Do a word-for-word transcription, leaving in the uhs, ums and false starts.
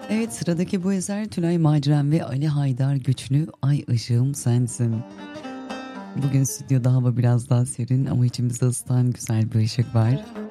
Evet, sıradaki bu eser Tülay Maceren ve Ali Haydar Güçlü, Ay Işığım Sensin. Bugün stüdyoda hava biraz daha serin ama içimizde ısıtan güzel bir ışık var.